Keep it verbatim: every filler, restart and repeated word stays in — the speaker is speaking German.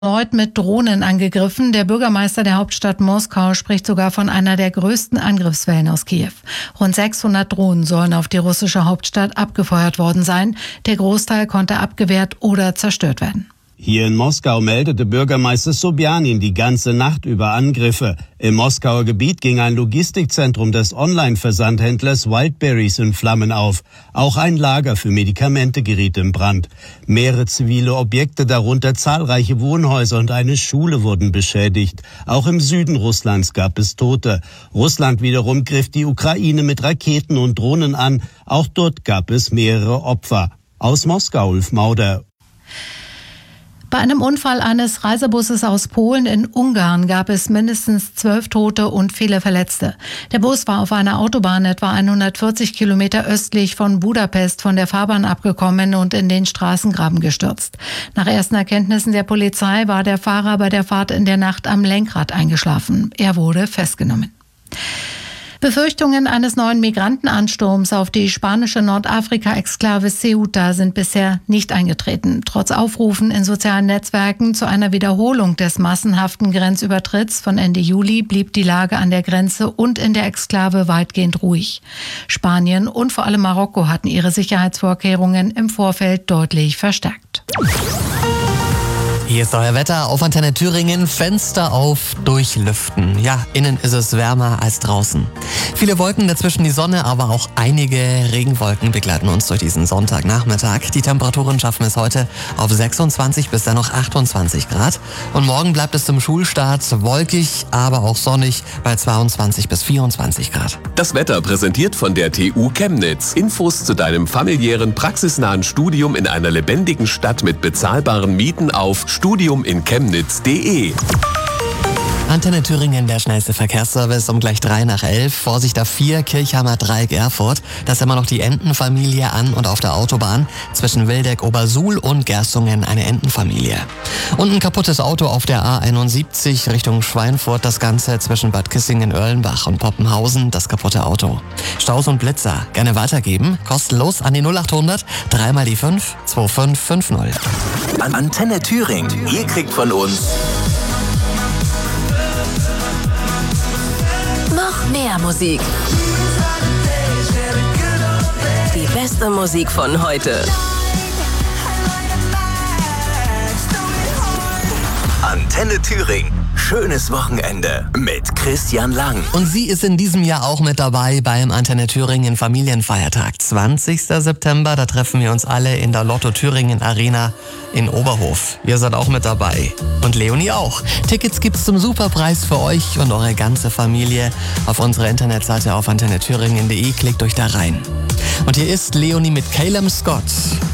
erneut mit Drohnen angegriffen. Der Bürgermeister der Hauptstadt Moskau spricht sogar von einer der größten Angriffswellen aus Kiew. Rund sechshundert Drohnen sollen auf die russische Hauptstadt abgefeuert worden sein. Der Großteil konnte abgewehrt oder zerstört werden. Hier in Moskau meldete Bürgermeister Sobjanin die ganze Nacht über Angriffe. Im Moskauer Gebiet ging ein Logistikzentrum des Online-Versandhändlers Wildberries in Flammen auf. Auch ein Lager für Medikamente geriet in Brand. Mehrere zivile Objekte, darunter zahlreiche Wohnhäuser und eine Schule, wurden beschädigt. Auch im Süden Russlands gab es Tote. Russland wiederum griff die Ukraine mit Raketen und Drohnen an. Auch dort gab es mehrere Opfer. Aus Moskau, Ulf Mauder. Bei einem Unfall eines Reisebusses aus Polen in Ungarn gab es mindestens zwölf Tote und viele Verletzte. Der Bus war auf einer Autobahn etwa hundertvierzig Kilometer östlich von Budapest von der Fahrbahn abgekommen und in den Straßengraben gestürzt. Nach ersten Erkenntnissen der Polizei war der Fahrer bei der Fahrt in der Nacht am Lenkrad eingeschlafen. Er wurde festgenommen. Befürchtungen eines neuen Migrantenansturms auf die spanische Nordafrika-Exklave Ceuta sind bisher nicht eingetreten. Trotz Aufrufen in sozialen Netzwerken zu einer Wiederholung des massenhaften Grenzübertritts von Ende Juli blieb die Lage an der Grenze und in der Exklave weitgehend ruhig. Spanien und vor allem Marokko hatten ihre Sicherheitsvorkehrungen im Vorfeld deutlich verstärkt. Hier ist euer Wetter auf Antenne Thüringen. Fenster auf, durchlüften. Ja, innen ist es wärmer als draußen. Viele Wolken, dazwischen die Sonne, aber auch einige Regenwolken begleiten uns durch diesen Sonntagnachmittag. Die Temperaturen schaffen es heute auf sechsundzwanzig bis dann noch achtundzwanzig Grad. Und morgen bleibt es zum Schulstart wolkig, aber auch sonnig bei zweiundzwanzig bis vierundzwanzig Grad. Das Wetter präsentiert von der T U Chemnitz. Infos zu deinem familiären, praxisnahen Studium in einer lebendigen Stadt mit bezahlbaren Mieten auf studium in chemnitz punkt de. Antenne Thüringen, der schnellste Verkehrsservice um gleich drei nach elf. Vorsicht A vier, Kirchhammer Dreieck Erfurt. Da ist immer noch die Entenfamilie an und auf der Autobahn. Zwischen Wildeck, Obersuhl und Gerstungen eine Entenfamilie. Und ein kaputtes Auto auf der A einundsiebzig Richtung Schweinfurt. Das Ganze zwischen Bad Kissingen, Oerlenbach und Poppenhausen. Das kaputte Auto. Staus und Blitzer gerne weitergeben. Kostenlos an die null achthundert drei mal die fünf zwei fünf fünf null. An Antenne Thüringen. Ihr kriegt von uns noch mehr Musik. Die beste Musik von heute. Antenne Thüringen. Schönes Wochenende mit Christian Lang. Und sie ist in diesem Jahr auch mit dabei beim Antenne Thüringen Familienfeiertag. zwanzigster September, da treffen wir uns alle in der Lotto Thüringen Arena in Oberhof. Ihr seid auch mit dabei. Und Leonie auch. Tickets gibt's zum Superpreis für euch und eure ganze Familie auf unserer Internetseite auf antenne thüringen punkt de. Klickt euch da rein. Und hier ist Leonie mit Caleb Scott.